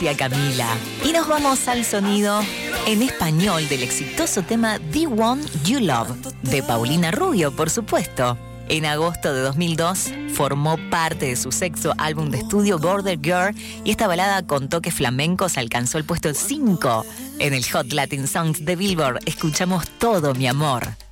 propia Camila. Y nos vamos al sonido en español del exitoso tema The One You Love, de Paulina Rubio, por supuesto. En agosto de 2002 formó parte de su sexto álbum de estudio Border Girl y esta balada con toques flamencos alcanzó el puesto 5 en el Hot Latin Songs de Billboard. Escuchamos Todo, mi amor.